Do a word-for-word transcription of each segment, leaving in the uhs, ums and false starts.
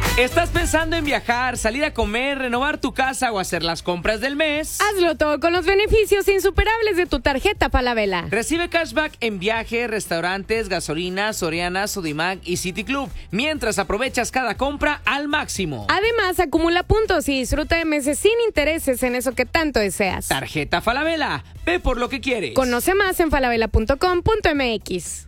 ¿Estás pensando en viajar, salir a comer, renovar tu casa o hacer las compras del mes? Hazlo todo con los beneficios insuperables de tu tarjeta Falabella. Recibe cashback en viajes, restaurantes, gasolinas, Soriana, Sodimac y City Club, mientras aprovechas cada compra al máximo. Además, acumula puntos y disfruta de meses sin intereses en eso que tanto deseas. Tarjeta Falabella, ve por lo que quieres. Conoce más en falabella punto com punto m x.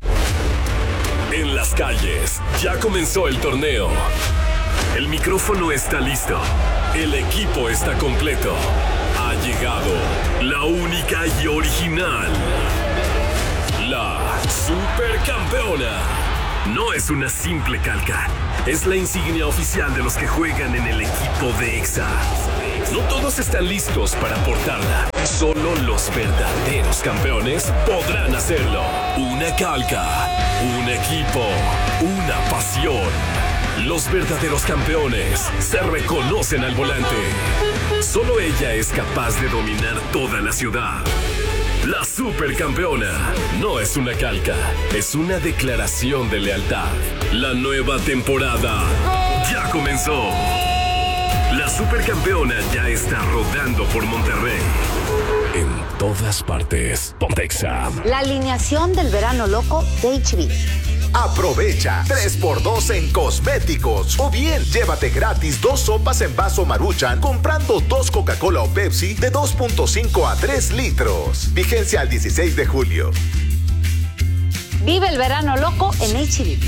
En las calles, ya comenzó el torneo. El micrófono está listo. El equipo está completo. Ha llegado la única y original. La Supercampeona. No es una simple calca. Es la insignia oficial de los que juegan en el equipo de Exa. No todos están listos para portarla. Solo los verdaderos campeones podrán hacerlo. Una calca, un equipo, una pasión. Los verdaderos campeones se reconocen al volante. Solo ella es capaz de dominar toda la ciudad. La Supercampeona no es una calca, es una declaración de lealtad. La nueva temporada ya comenzó. La Supercampeona ya está rodando por Monterrey. En todas partes. Ponte Exa. La alineación del verano loco de H B. Aprovecha tres por dos en cosméticos. O bien, llévate gratis dos sopas en vaso Maruchan comprando dos Coca-Cola o Pepsi de dos punto cinco a tres litros. Vigencia al dieciséis de julio. Vive el verano loco en H B.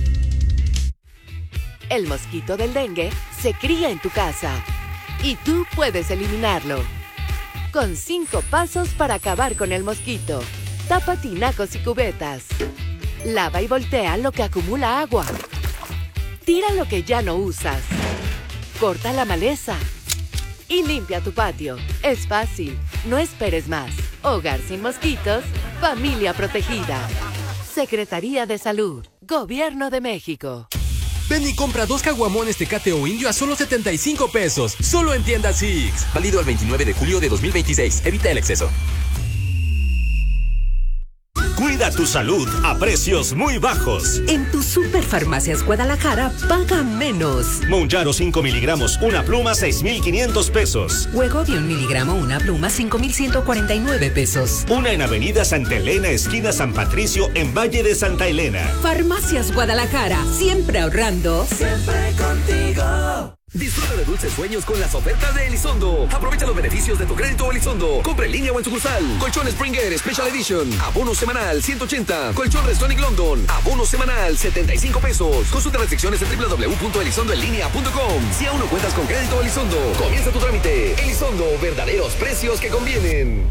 El mosquito del dengue se cría en tu casa y tú puedes eliminarlo. Con cinco pasos para acabar con el mosquito. Tapa tinacos y cubetas. Lava y voltea lo que acumula agua. Tira lo que ya no usas. Corta la maleza. Y limpia tu patio. Es fácil. No esperes más. Hogar sin mosquitos. Familia protegida. Secretaría de Salud. Gobierno de México. Ven y compra dos caguamones Tecate o Indio a solo setenta y cinco pesos. Solo en tiendas Six. Válido el veintinueve de julio de dos mil veintiséis. Evita el exceso. Cuida tu salud a precios muy bajos. En tu Superfarmacias Guadalajara, paga menos. Mounjaro cinco miligramos, una pluma, seis mil quinientos pesos. Wegovy un miligramo, una pluma, cinco mil ciento cuarenta y nueve pesos. Una en Avenida Santa Elena, esquina San Patricio, en Valle de Santa Elena. Farmacias Guadalajara, siempre ahorrando. Siempre contigo. Disfruta de dulces sueños con las ofertas de Elizondo. Aprovecha los beneficios de tu crédito Elizondo. Compra en línea o en sucursal. Colchón Springer Special Edition. Abono semanal ciento ochenta. Colchón Restonic London. Abono semanal setenta y cinco pesos. Consulta restricciones en doble u doble u doble u punto elizondo en línea punto com. Si aún no cuentas con crédito Elizondo, comienza tu trámite. Elizondo, verdaderos precios que convienen.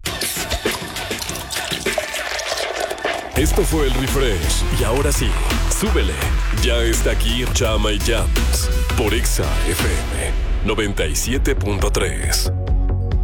Esto fue el refresh. Y ahora sí, súbele. Ya está aquí Chama y Jams por Exa F M noventa y siete punto tres.